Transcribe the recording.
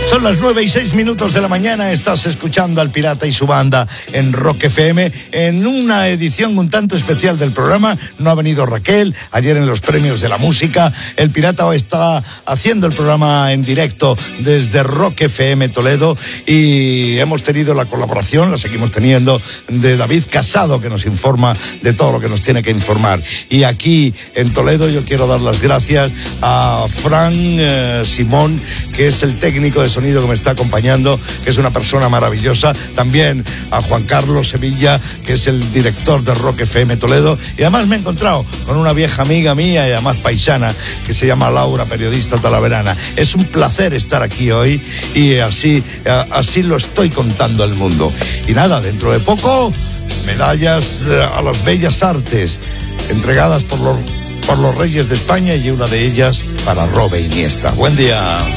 Son las 9:06 de la mañana. Estás escuchando al Pirata y su banda en Rock FM en una edición un tanto especial del programa. No ha venido Raquel ayer en los premios de la música. El Pirata hoy está haciendo el programa en directo desde Rock FM Toledo y hemos tenido la colaboración, la seguimos teniendo, de David Casado, que nos informa de todo lo que nos tiene que informar. Y aquí en Toledo yo quiero dar las gracias a Fran Simón, que es el técnico de sonido que me está acompañando, que es una persona maravillosa. También a Juan Carlos Sevilla, que es el director de Rock FM Toledo. Y además me he encontrado con una vieja amiga mía y además paisana, que se llama Laura, periodista talaverana. Es un placer estar aquí hoy y así lo estoy contando al mundo. Y nada, dentro de poco, medallas a las bellas artes entregadas por los Reyes de España, y una de ellas para Robe Iniesta. Buen día.